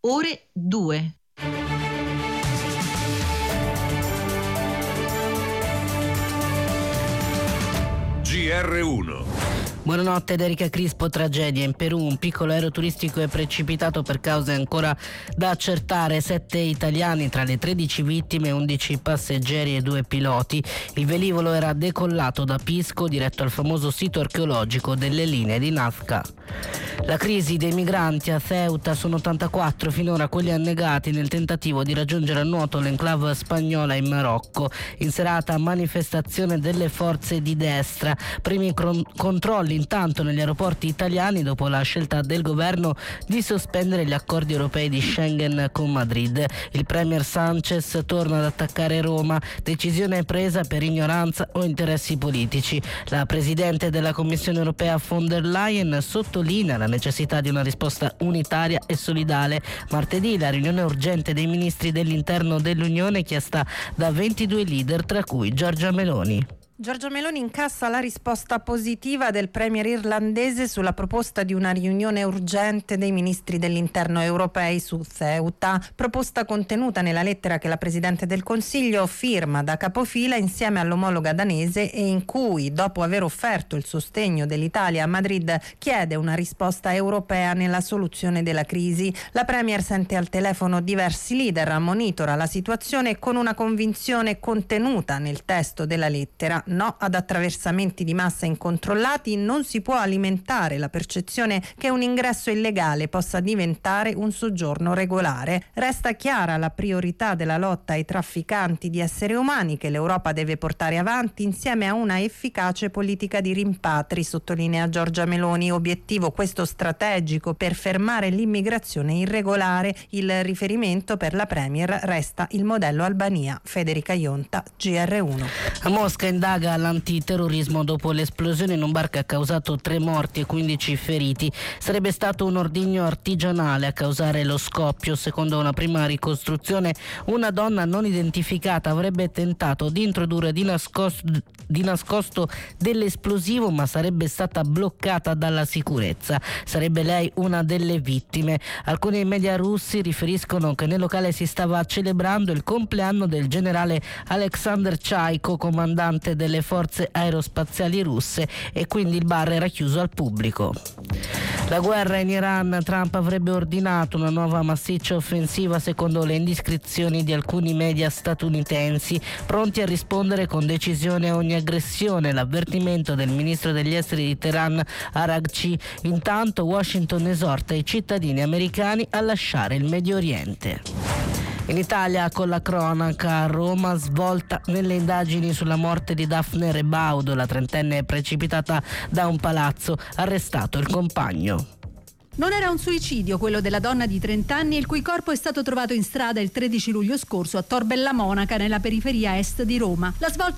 ore 2. GR1. Buonanotte, da Erika Crispo. Tragedia in Perù, un piccolo aereo turistico è precipitato per cause ancora da accertare. 7 italiani tra le 13 vittime, 11 passeggeri e 2 piloti. Il velivolo era decollato da Pisco, diretto al famoso sito archeologico delle linee di Nazca. La crisi dei migranti a Ceuta: sono 84 finora quelli annegati nel tentativo di raggiungere a nuoto l'enclave spagnola in Marocco. In serata manifestazione delle forze di destra. Primi controlli intanto negli aeroporti italiani dopo la scelta del governo di sospendere gli accordi europei di Schengen con Madrid. Il premier Sanchez torna ad attaccare Roma, decisione presa per ignoranza o interessi politici. La presidente della Commissione europea von der Leyen sottolinea la necessità di una risposta unitaria e solidale. Martedì la riunione urgente dei ministri dell'interno dell'Unione, chiesta da 22 leader, tra cui Giorgia Meloni. Giorgia Meloni incassa la risposta positiva del premier irlandese sulla proposta di una riunione urgente dei ministri dell'interno europei su Ceuta, proposta contenuta nella lettera che la Presidente del Consiglio firma da capofila insieme all'omologa danese e in cui, dopo aver offerto il sostegno dell'Italia a Madrid, chiede una risposta europea nella soluzione della crisi. La premier sente al telefono diversi leader, monitora la situazione con una convinzione contenuta nel testo della lettera: no ad attraversamenti di massa incontrollati, non si può alimentare la percezione che un ingresso illegale possa diventare un soggiorno regolare. Resta chiara la priorità della lotta ai trafficanti di esseri umani che l'Europa deve portare avanti insieme a una efficace politica di rimpatri, sottolinea Giorgia Meloni, obiettivo questo strategico per fermare l'immigrazione irregolare. Il riferimento per la premier resta il modello Albania. Federica Ionta, GR1. A Mosca indaga l'antiterrorismo dopo l'esplosione in un bar che ha causato 3 morti e 15 feriti. Sarebbe stato un ordigno artigianale a causare lo scoppio. Secondo una prima ricostruzione, una donna non identificata avrebbe tentato di introdurre di nascosto dell'esplosivo, ma sarebbe stata bloccata dalla sicurezza. Sarebbe lei una delle vittime. Alcuni media russi riferiscono che nel locale si stava celebrando il compleanno del generale Alexander Chaiko, comandante delle forze aerospaziali russe, e quindi il bar era chiuso al pubblico. La guerra in Iran: Trump avrebbe ordinato una nuova massiccia offensiva secondo le indiscrezioni di alcuni media statunitensi, pronti a rispondere con decisione a ogni aggressione. L'avvertimento del ministro degli esteri di Teheran Araghchi. Intanto Washington esorta i cittadini americani a lasciare il Medio Oriente. In Italia, con la cronaca, a Roma svolta nelle indagini sulla morte di Daphne Rebaudo. La trentenne è precipitata da un palazzo, arrestato il compagno. Non era un suicidio quello della donna di 30 anni il cui corpo è stato trovato in strada il 13 luglio scorso a Tor Bella Monaca, nella periferia est di Roma. La svolta